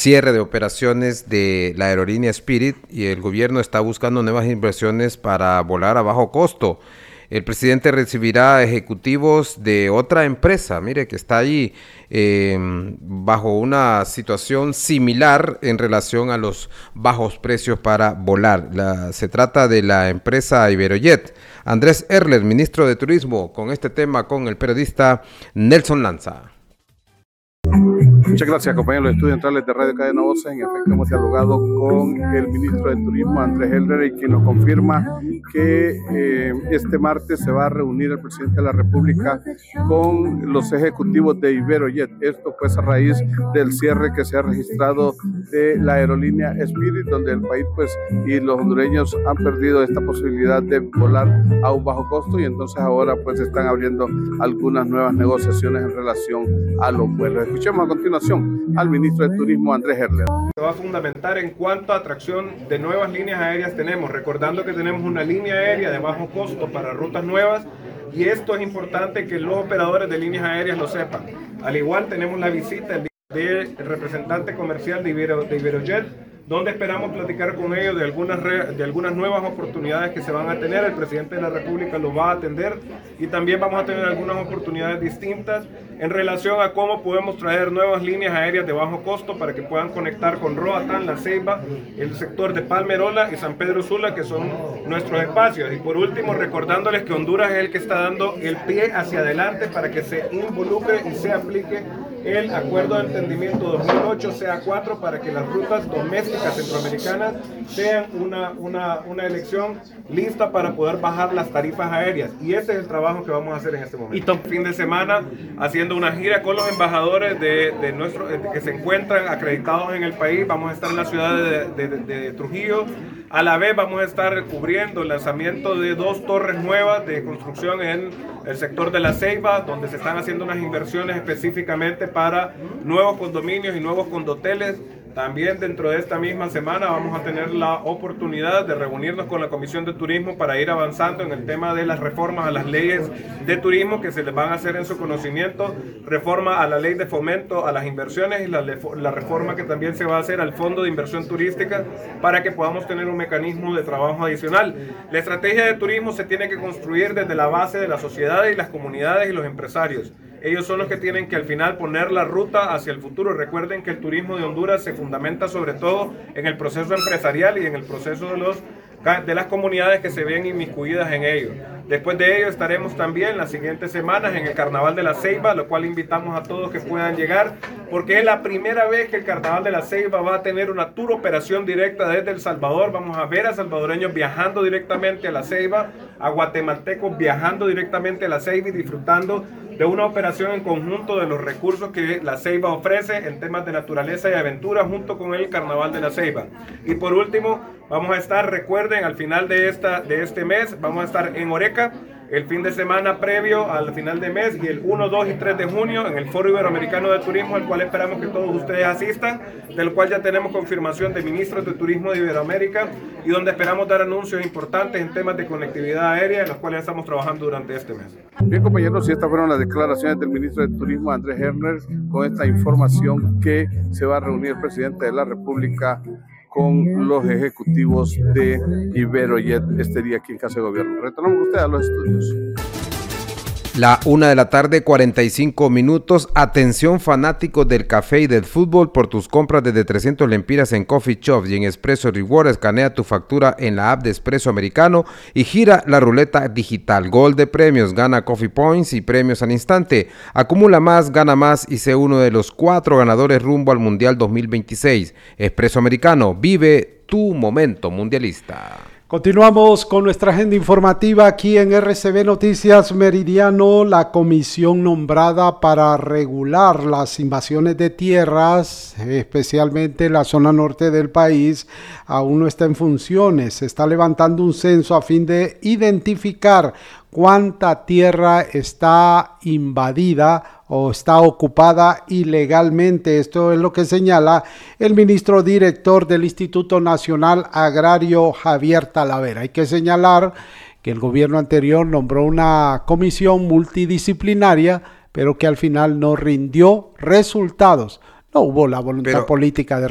cierre de operaciones de la aerolínea Spirit y el gobierno está buscando nuevas inversiones para volar a bajo costo. El presidente recibirá ejecutivos de otra empresa, mire, que está ahí bajo una situación similar en relación a los bajos precios para volar. Se trata de la empresa Iberojet. Andrés Erler, ministro de Turismo, con este tema con el periodista Nelson Lanza. Muchas gracias, compañeros de los estudios centrales de Radio Cadena Voces. En efecto, hemos dialogado con el ministro de Turismo, Andrés Heller, y quien nos confirma que este martes se va a reunir el presidente de la República con los ejecutivos de Iberojet. Esto pues a raíz del cierre que se ha registrado de la aerolínea Spirit, donde el país pues y los hondureños han perdido esta posibilidad de volar a un bajo costo, y entonces ahora pues están abriendo algunas nuevas negociaciones en relación a los vuelos. Escuchemos a continuación al ministro de Turismo, Andrés Heller. Se va a fundamentar en cuánta atracción de nuevas líneas aéreas tenemos, recordando que tenemos una línea aérea de bajo costo para rutas nuevas, y esto es importante que los operadores de líneas aéreas lo sepan. Al igual tenemos la visita del representante comercial de Iberojet, donde esperamos platicar con ellos de algunas nuevas oportunidades que se van a tener. El presidente de la República los va a atender, y también vamos a tener algunas oportunidades distintas en relación a cómo podemos traer nuevas líneas aéreas de bajo costo para que puedan conectar con Roatán, La Ceiba, el sector de Palmerola y San Pedro Sula, que son nuestros espacios. Y por último, recordándoles que Honduras es el que está dando el pie hacia adelante para que se involucre y se aplique el Acuerdo de Entendimiento 2008-CA4 para que las rutas domésticas centroamericanas sean una elección lista para poder bajar las tarifas aéreas. Y ese es el trabajo que vamos a hacer en este momento. Y fin de semana haciendo una gira con los embajadores que se encuentran acreditados en el país. Vamos a estar en la ciudad de Trujillo. A la vez vamos a estar cubriendo el lanzamiento de 2 torres nuevas de construcción en el sector de La Ceiba, donde se están haciendo unas inversiones específicamente para nuevos condominios y nuevos condoteles. También dentro de esta misma semana vamos a tener la oportunidad de reunirnos con la Comisión de Turismo para ir avanzando en el tema de las reformas a las leyes de turismo que se les van a hacer en su conocimiento, reforma a la ley de fomento a las inversiones y la reforma que también se va a hacer al Fondo de Inversión Turística para que podamos tener un mecanismo de trabajo adicional. La estrategia de turismo se tiene que construir desde la base de la sociedad y las comunidades y los empresarios. Ellos son los que tienen que al final poner la ruta hacia el futuro. Recuerden que el turismo de Honduras se fundamenta sobre todo en el proceso empresarial y en el proceso de las comunidades que se ven inmiscuidas en ello. Después de ello estaremos también las siguientes semanas en el Carnaval de La Ceiba, lo cual invitamos a todos que puedan llegar, porque es la primera vez que el Carnaval de La Ceiba va a tener una tour operación directa desde El Salvador. Vamos a ver a salvadoreños viajando directamente a La Ceiba, a guatemaltecos viajando directamente a La Ceiba y disfrutando de una operación en conjunto de los recursos que La Ceiba ofrece en temas de naturaleza y aventura junto con el Carnaval de La Ceiba. Y por último, vamos a estar, recuerden, al final de este mes, vamos a estar en Oreca, el fin de semana previo al final de mes, y el 1, 2 y 3 de junio en el Foro Iberoamericano de Turismo, al cual esperamos que todos ustedes asistan, del cual ya tenemos confirmación de ministros de Turismo de Iberoamérica, y donde esperamos dar anuncios importantes en temas de conectividad aérea, en los cuales estamos trabajando durante este mes. Bien, compañeros, y estas fueron las declaraciones del ministro de Turismo, Andrés Heller, con esta información que se va a reunir el presidente de la República con los ejecutivos de Iberojet este día aquí en Casa de Gobierno. Retornamos con ustedes a los estudios. La 1:45 p.m. Atención fanáticos del café y del fútbol, por tus compras desde 300 lempiras en Coffee Shop y en Espresso Reward. Escanea tu factura en la app de Espresso Americano y gira la ruleta digital. Gol de premios, gana Coffee Points y premios al instante. Acumula más, gana más y sé uno de los 4 ganadores rumbo al Mundial 2026. Espresso Americano, vive tu momento mundialista. Continuamos con nuestra agenda informativa aquí en RCB Noticias Meridiano. La comisión nombrada para regular las invasiones de tierras, especialmente en la zona norte del país, aún no está en funciones. Se está levantando un censo a fin de identificar cuánta tierra está invadida o está ocupada ilegalmente. Esto es lo que señala el ministro director del Instituto Nacional Agrario, Javier Talavera. Hay que señalar que el gobierno anterior nombró una comisión multidisciplinaria, pero que al final no rindió resultados. No hubo la voluntad política de